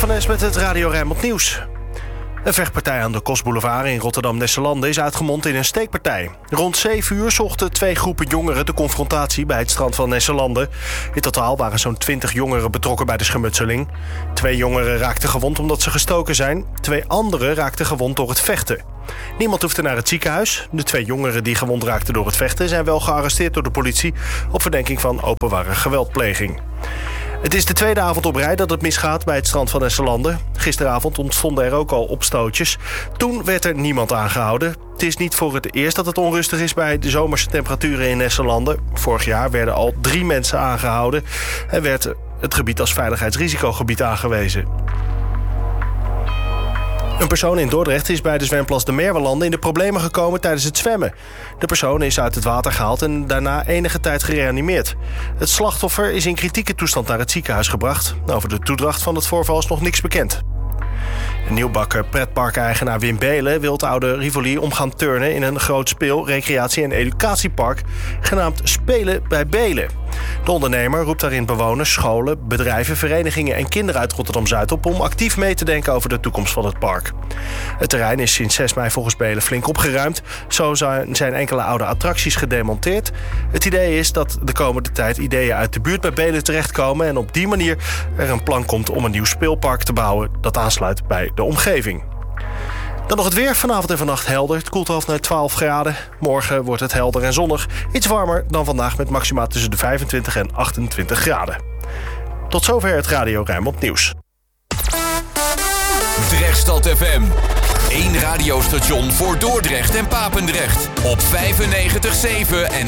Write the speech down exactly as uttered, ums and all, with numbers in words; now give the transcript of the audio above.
Johannes met het Radio Rijnmond Nieuws. Een vechtpartij aan de Kosboulevard in Rotterdam-Nesselande is uitgemond in een steekpartij. Rond zeven uur zochten twee groepen jongeren de confrontatie bij het strand van Nesselande. In totaal waren zo'n twintig jongeren betrokken bij de schermutseling. Twee jongeren raakten gewond omdat ze gestoken zijn. Twee anderen raakten gewond door het vechten. Niemand hoefde naar het ziekenhuis. De twee jongeren die gewond raakten door het vechten zijn wel gearresteerd door de politie op verdenking van openbare geweldpleging. Het is de tweede avond op rij dat het misgaat bij het strand van Nesselande. Gisteravond ontstonden er ook al opstootjes. Toen werd er niemand aangehouden. Het is niet voor het eerst dat het onrustig is bij de zomerse temperaturen in Nesselande. Vorig jaar werden al drie mensen aangehouden en werd het gebied als veiligheidsrisicogebied aangewezen. Een persoon in Dordrecht is bij de zwemplas de Merwelanden in de problemen gekomen tijdens het zwemmen. De persoon is uit het water gehaald en daarna enige tijd gereanimeerd. Het slachtoffer is in kritieke toestand naar het ziekenhuis gebracht. Over de toedracht van het voorval is nog niks bekend. Nieuwbakken pretparkeigenaar Wim Beelen wil het oude Rivoli om gaan turnen in een groot speel-, recreatie- en educatiepark genaamd Spelen bij Beelen. De ondernemer roept daarin bewoners, scholen, bedrijven, verenigingen en kinderen uit Rotterdam-Zuid op om actief mee te denken over de toekomst van het park. Het terrein is sinds zes mei volgens Beelen flink opgeruimd. Zo zijn enkele oude attracties gedemonteerd. Het idee is dat de komende tijd ideeën uit de buurt bij Beelen terechtkomen en op die manier er een plan komt om een nieuw speelpark te bouwen dat aansluit bij de omgeving. Dan nog het weer. Vanavond en vannacht helder. Het koelt af naar twaalf graden. Morgen wordt het helder en zonnig. Iets warmer dan vandaag met maxima tussen de vijfentwintig en achtentwintig graden. Tot zover het Radio Rijnmond Nieuws. Drechtstad F M. Eén radiostation voor Dordrecht en Papendrecht. Op vijfennegentig komma zeven en